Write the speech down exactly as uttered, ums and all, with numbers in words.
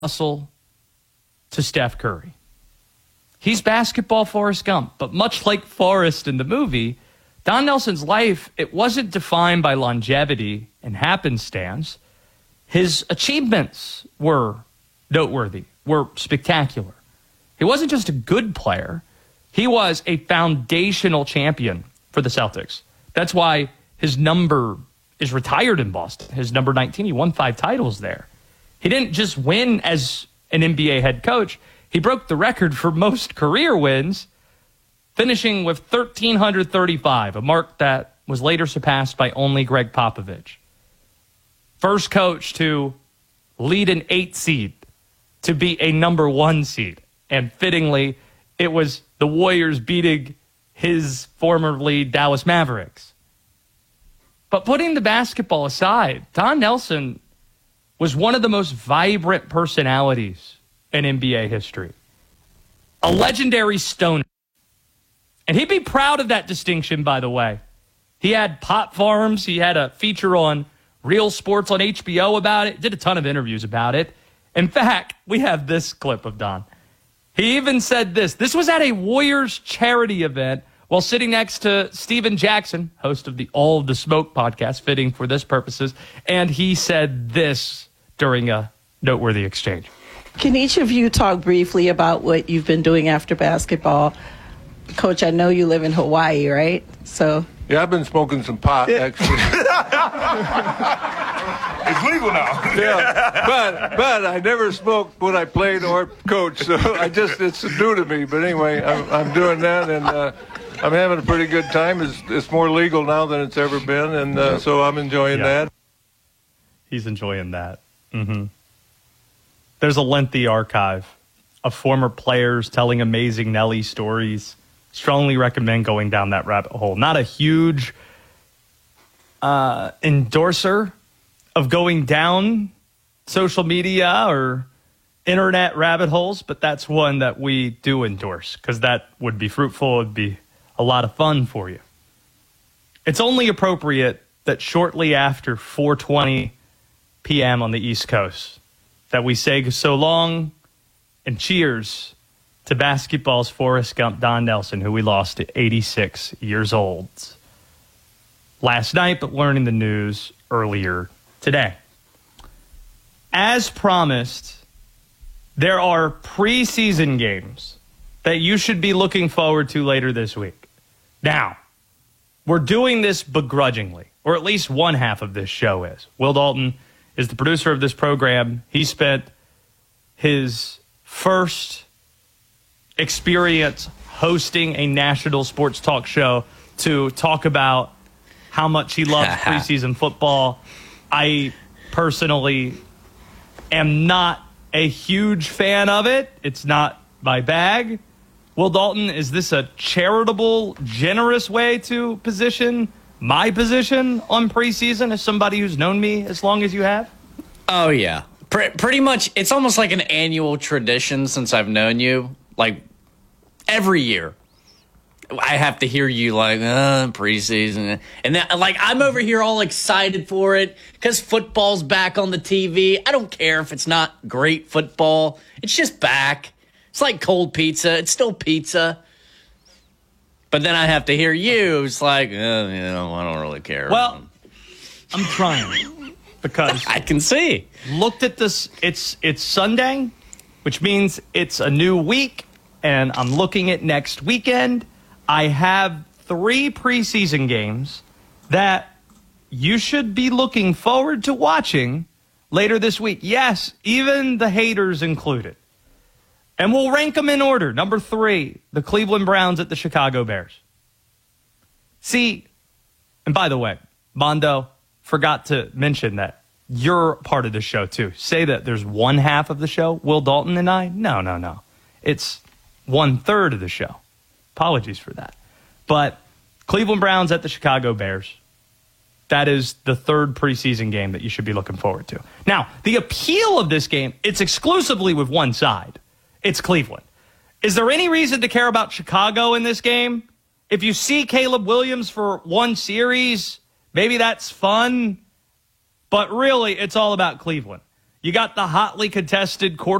Russell to Steph Curry. He's basketball Forrest Gump, but much like Forrest in the movie, Don Nelson's life, it wasn't defined by longevity and happenstance. His achievements were noteworthy, were spectacular. He wasn't just a good player. He was a foundational champion for the Celtics. That's why his number is retired in Boston. His number nineteen, he won five titles there. He didn't just win as an N B A head coach. He broke the record for most career wins, finishing with one thousand three hundred thirty-five, a mark that was later surpassed by only Greg Popovich. First coach to lead an eight seed, to be a number one seed. And fittingly, it was the Warriors beating his formerly Dallas Mavericks. But putting the basketball aside, Don Nelson was one of the most vibrant personalities in N B A history. A legendary stoner. And he'd be proud of that distinction, by the way. He had pot farms. He had a feature on Real Sports on H B O about it. Did a ton of interviews about it. In fact, we have this clip of Don. He even said this. This was at a Warriors charity event while sitting next to Steven Jackson, host of the All of the Smoke podcast, fitting for this purposes. And he said this during a noteworthy exchange. Can each of you talk briefly about what you've been doing after basketball? Coach, I know you live in Hawaii, right? So yeah, I've been smoking some pot, actually. It's legal now. Yeah, but but I never smoked when I played or coached, so I just it's new to me. But anyway, I'm, I'm doing that, and uh, I'm having a pretty good time. It's it's more legal now than it's ever been, and uh, so I'm enjoying yeah. that. He's enjoying that. Mm-hmm. There's a lengthy archive of former players telling amazing Nelly stories. Strongly recommend going down that rabbit hole. Not a huge uh, endorser of going down social media or internet rabbit holes, but that's one that we do endorse because that would be fruitful. It would be a lot of fun for you. It's only appropriate that shortly after four twenty p.m. on the East Coast that we say so long and cheers to basketball's Forrest Gump, Don Nelson, who we lost at eighty-six years old last night, but learning the news earlier today. As promised, there are preseason games that you should be looking forward to later this week. Now, we're doing this begrudgingly, or at least one half of this show is. Will Dalton is the producer of this program. He spent his first experience hosting a national sports talk show to talk about how much he loves preseason football. I personally am not a huge fan of it. It's not my bag. Will Dalton, is this a charitable, generous way to position my position on preseason as somebody who's known me as long as you have? Oh, yeah. Pre- pretty much, it's almost like an annual tradition since I've known you. Like, every year, I have to hear you like, uh, preseason. And then, like, I'm over here all excited for it because football's back on the T V. I don't care if it's not great football. It's just back. It's like cold pizza. It's still pizza. But then I have to hear you. It's like, uh, you know, I don't really care. Well, I'm trying because I can see. Looked at this. It's it's Sunday, which means it's a new week. And I'm looking at next weekend. I have three preseason games that you should be looking forward to watching later this week. Yes, even the haters included. And we'll rank them in order. Number three, the Cleveland Browns at the Chicago Bears. See, and by the way, Mondo, forgot to mention that you're part of the show too. Say that there's one half of the show, Will Dalton and I. No, no, no. It's one third of the show. Apologies for that. But Cleveland Browns at the Chicago Bears. That is the third preseason game that you should be looking forward to. Now, the appeal of this game, it's exclusively with one side. It's Cleveland. Is there any reason to care about Chicago in this game? If you see Caleb Williams for one series, maybe that's fun. But really, it's all about Cleveland. You got the hotly contested quarter.